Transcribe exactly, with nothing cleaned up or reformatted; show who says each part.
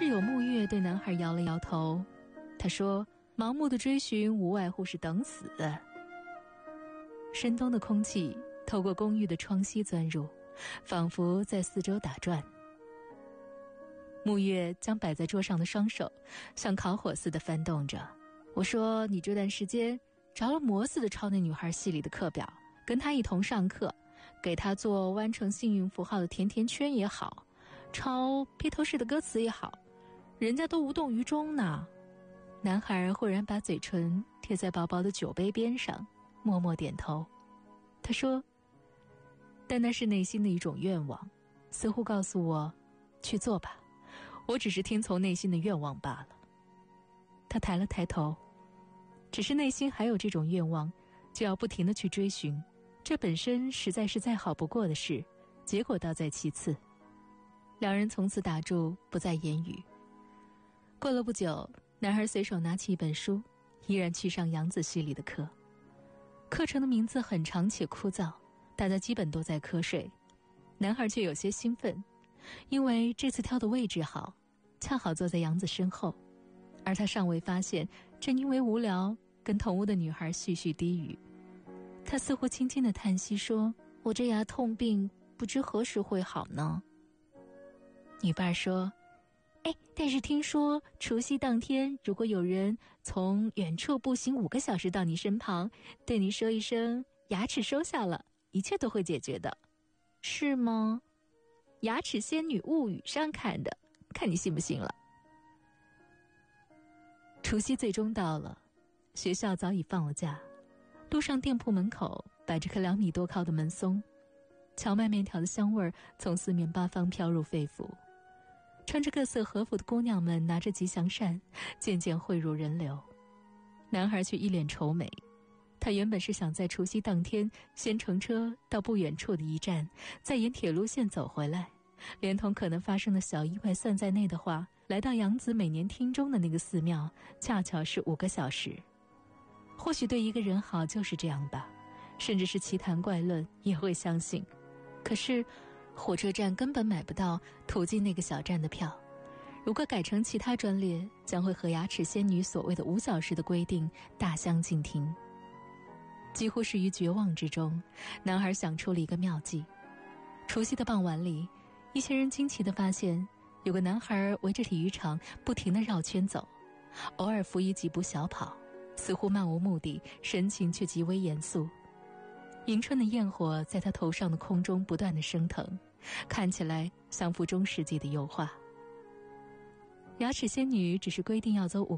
Speaker 1: 室友沐月对男孩摇了摇头，他说，盲目的追寻无外乎是等死。深冬的空气透过公寓的窗隙钻入，仿佛在四周打转。沐月将摆在桌上的双手像烤火似的翻动着。我说，你这段时间着了魔似的抄那女孩系里的课表，跟她一同上课，给她做弯成幸运符号的甜甜圈也好，抄披头士的歌词也好，人家都无动于衷呢。男孩忽然把嘴唇贴在薄薄的酒杯边上，默默点头。他说，但那是内心的一种愿望，似乎告诉我去做吧，我只是听从内心的愿望罢了。他抬了抬头，只是内心还有这种愿望，就要不停地去追寻，这本身实在是再好不过的事，结果倒在其次。两人从此打住，不再言语。过了不久，男孩随手拿起一本书，依然去上杨子系里的课。课程的名字很长且枯燥，大家基本都在瞌睡，男孩却有些兴奋，因为这次挑的位置好，恰好坐在杨子身后，而他尚未发现，正因为无聊跟同屋的女孩絮絮低语。他似乎轻轻地叹息说，我这牙痛病不知何时会好呢。女伴说，哎，但是听说除夕当天，如果有人从远处步行五个小时到你身旁，对你说一声牙齿收下了，一切都会解决的，是吗？牙齿仙女物语上看的，看你信不信了。除夕最终到了，学校早已放了假，路上店铺门口摆着颗两米多高的门松，荞麦面条的香味儿从四面八方飘入肺腑。穿着各色和服的姑娘们拿着吉祥扇，渐渐汇入人流。男孩却一脸愁眉，他原本是想在除夕当天先乘车到不远处的一站，再沿铁路线走回来，连同可能发生的小意外算在内的话，来到杨子每年听钟的那个寺庙，恰巧是五个小时。或许对一个人好就是这样吧，甚至是奇谈怪论也会相信。可是火车站根本买不到途经那个小站的票，如果改成其他专列，将会和牙齿仙女所谓的五小时的规定大相径庭。几乎是于绝望之中，男孩想出了一个妙计。除夕的傍晚里，一些人惊奇地发现，有个男孩围着体育场不停地绕圈走，偶尔扶一几步小跑，似乎漫无目的，神情却极为严肃。迎春的焰火在他头上的空中不断地升腾，看起来像幅中世纪的油画。牙齿仙女只是规定要走五